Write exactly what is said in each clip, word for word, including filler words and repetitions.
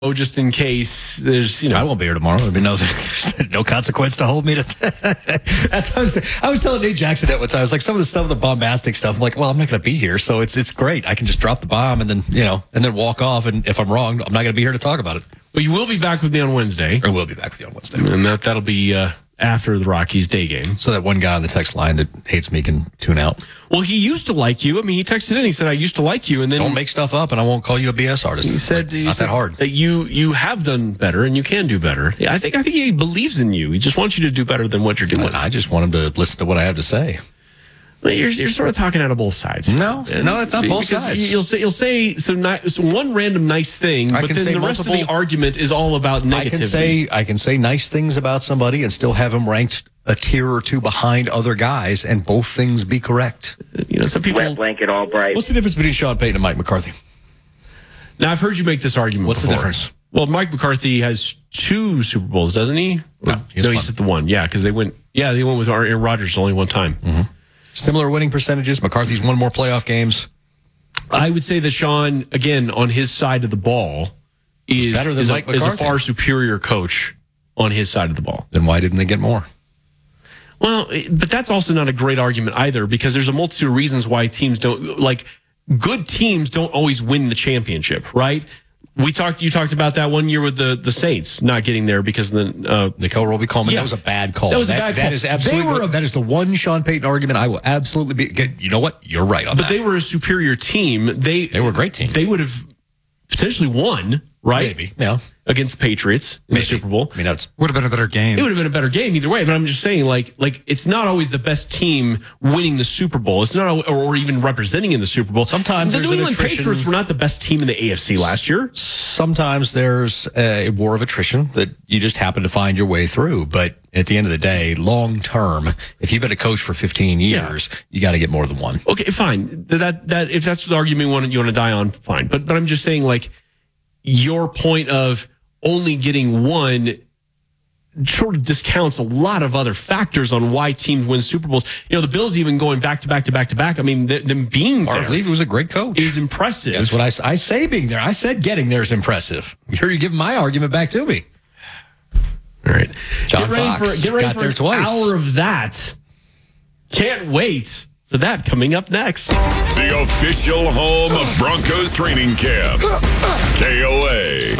Oh, just in case there's, you know. I won't be here tomorrow. There'll be no, no consequence to hold me to. That's what I was, I was telling Nate Jackson that one time. I was like, some of the stuff, the bombastic stuff, I'm like, well, I'm not going to be here. So it's it's great. I can just drop the bomb and then, you know, and then walk off. And if I'm wrong, I'm not going to be here to talk about it. Well, you will be back with me on Wednesday. Or we'll be back with you on Wednesday. And that, that'll be uh, after the Rockies day game. So that one guy on the text line that hates me can tune out. Well, he used to like you. I mean, he texted in. He said, I used to like you. And then don't make stuff up and I won't call you a B S artist. He said, like, he not said that hard. That you, you have done better and you can do better. Yeah, I think I think he believes in you. He just wants you to do better than what you're doing. I just want him to listen to what I have to say. Well, you're, you're sort of talking out of both sides. No, and no, it's not both sides. You'll say you'll say some ni- so one random nice thing, I but can then say the multiple, rest of the argument is all about negativity. I can say I can say nice things about somebody and still have him ranked a tier or two behind other guys, and both things be correct. You know, some people. Wet blanket, all bright. What's the difference between Sean Payton and Mike McCarthy? Now I've heard you make this argument. What's before. the difference? Well, Mike McCarthy has two Super Bowls, doesn't he? No, no, he's at the one. Yeah, because they went. Yeah, they went with Aaron Rodgers only one time. Mm-hmm. Similar winning percentages. McCarthy's won more playoff games. I would say that Sean, again, on his side of the ball, is, better than is, Mike a, is a McCarthy. far superior coach on his side of the ball. Then why didn't they get more? Well, but that's also not a great argument either, because there's a multitude of reasons why teams don't, like, good teams don't always win the championship, right? We talked. You talked about that one year with the, the Saints not getting there because of the uh, Nicole Roby Coleman. Yeah. That was a bad call. That was a that, bad that call. is absolutely. They were a, that is the one Sean Payton argument I will absolutely be. Get, you know what? You're right on but that. they were a superior team. They they were a great team. They would have potentially won, right? Maybe, yeah, against the Patriots in Maybe. the Super Bowl. I mean, that's would have been a better game. It would have been a better game either way. But I'm just saying, like, like it's not always the best team winning the Super Bowl. It's not, al- or, or even representing in the Super Bowl. Sometimes the there's New an England attrition. Patriots were not the best team in the A F C last year. Sometimes there's a war of attrition that you just happen to find your way through. But at the end of the day, long term, if you've been a coach for fifteen years, yeah. you got to get more than one. Okay, fine. That that if that's the argument you want to, you want to die on, fine. But but I'm just saying, like, your point of only getting one sort of discounts a lot of other factors on why teams win Super Bowls. You know, the Bills even going back to back to back to back. I mean, th- them being there. Marv Levy was a great coach. Is impressive. That's what I, I say being there. I said getting there is impressive. You're giving my argument back to me. All right. John get ready Fox for, get ready got for there an twice. hour of that. Can't wait for that coming up next. The official home of Broncos training camp. K O A.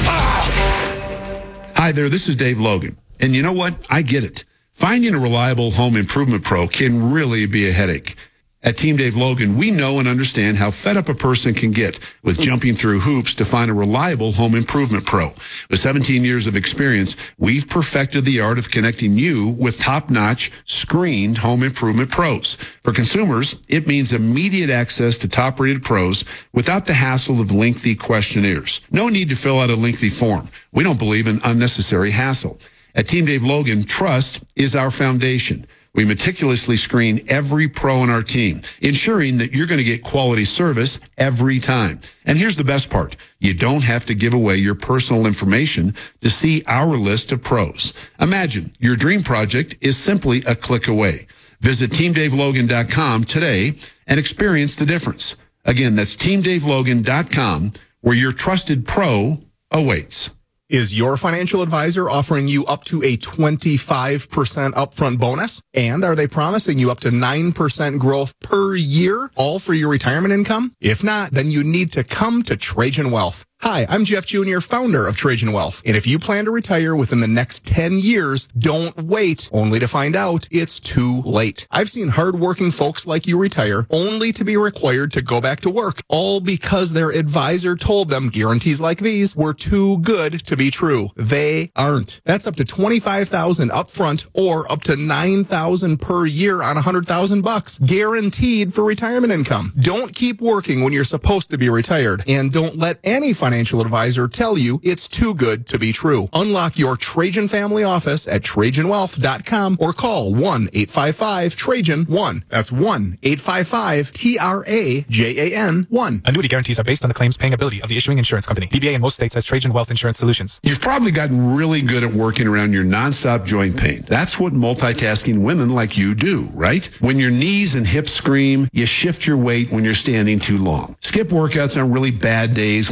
Hi there, this is Dave Logan. And you know what? I get it. Finding a reliable home improvement pro can really be a headache. At Team Dave Logan, we know and understand how fed up a person can get with jumping through hoops to find a reliable home improvement pro. With seventeen years of experience, we've perfected the art of connecting you with top-notch, screened home improvement pros. For consumers, it means immediate access to top-rated pros without the hassle of lengthy questionnaires. No need to fill out a lengthy form. We don't believe in unnecessary hassle. At Team Dave Logan, trust is our foundation. We meticulously screen every pro on our team, ensuring that you're going to get quality service every time. And here's the best part. You don't have to give away your personal information to see our list of pros. Imagine your dream project is simply a click away. Visit team dave logan dot com today and experience the difference. Again, that's team dave logan dot com, where your trusted pro awaits. Is your financial advisor offering you up to a twenty-five percent upfront bonus? And are they promising you up to nine percent growth per year, all for your retirement income? If not, then you need to come to Trajan Wealth. Hi, I'm Jeff Junior, founder of Trajan Wealth. And if you plan to retire within the next ten years, don't wait, only to find out it's too late. I've seen hardworking folks like you retire only to be required to go back to work, all because their advisor told them guarantees like these were too good to be true. They aren't. That's up to twenty-five thousand dollars upfront or up to nine thousand dollars per year on one hundred thousand bucks, guaranteed for retirement income. Don't keep working when you're supposed to be retired, and don't let any financial financial advisor tell you it's too good to be true. Unlock your Trajan family office at trajan wealth dot com or call one eight five five Trajan one. That's one eight five five T R A J A N one. Annuity guarantees are based on the claims paying ability of the issuing insurance company. D B A in most states has Trajan Wealth Insurance Solutions. You've probably gotten really good at working around your nonstop joint pain. That's what multitasking women like you do, right? When your knees and hips scream, you shift your weight when you're standing too long. Skip workouts on really bad days when your shoulders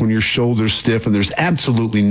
shoulders stiff, and there's absolutely